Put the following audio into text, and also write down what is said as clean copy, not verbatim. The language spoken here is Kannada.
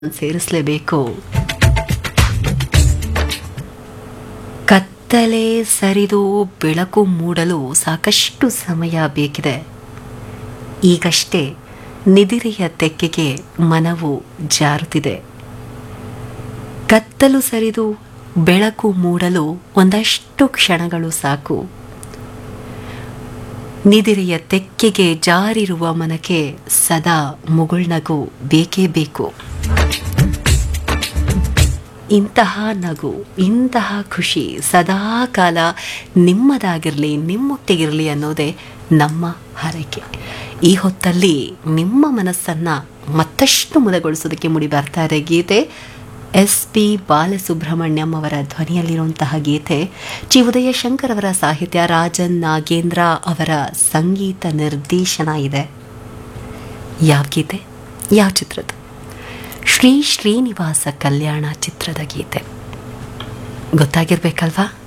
ಸೇರಿಸಲೇಬೇಕು. ಕತ್ತಲೆ ಸರಿದು ಬೆಳಕು ಮೂಡಲು ಸಾಕಷ್ಟು ಸಮಯ ಬೇಕಿದೆ. ಈಗಷ್ಟೇ ನಿದಿರೆಯ ತೆಕ್ಕೆಗೆ ಮನವು ಜಾರುತ್ತಿದೆ. ಕತ್ತಲು ಸರಿದು ಬೆಳಕು ಮೂಡಲು ಒಂದಷ್ಟು ಕ್ಷಣಗಳು ಸಾಕು. ನಿದಿರೆಯ ತೆಕ್ಕೆಗೆ ಜಾರಿರುವ ಮನಕ್ಕೆ ಸದಾ ಮುಗುಳ್ನಗು ಬೇಕೇ ಬೇಕು. ಇಂತಹ ನಗು, ಇಂತಹ ಖುಷಿ ಸದಾ ಕಾಲ ನಿಮ್ಮದಾಗಿರಲಿ, ನಿಮ್ಮೊಟ್ಟಿಗಿರಲಿ ಅನ್ನೋದೇ ನಮ್ಮ ಹಾರೈಕೆ. ಈ ಹೊತ್ತಲ್ಲಿ ನಿಮ್ಮ ಮನಸ್ಸನ್ನು ಮತ್ತಷ್ಟು ಮುದಗೊಳಿಸೋದಕ್ಕೆ ಮುಡಿ ಬರ್ತಾ ಇದೆ ಗೀತೆ SP ಬಾಲಸುಬ್ರಹ್ಮಣ್ಯಂ ಅವರ ಧ್ವನಿಯಲ್ಲಿರುವಂತಹ ಗೀತೆ. ಚಿ ಉದಯಶಂಕರ್ ಅವರ ಸಾಹಿತ್ಯ, ರಾಜನ್ ನಾಗೇಂದ್ರ ಅವರ ಸಂಗೀತ ನಿರ್ದೇಶನ ಇದೆ. ಯಾವ ಗೀತೆ, ಯಾವ ಚಿತ್ರದ? ಶ್ರೀನಿವಾಸ ಕಲ್ಯಾಣ ಚಿತ್ರದ ಗೀತೆ. ಗೊತ್ತಾಗಿರ್ಬೇಕಲ್ವಾ?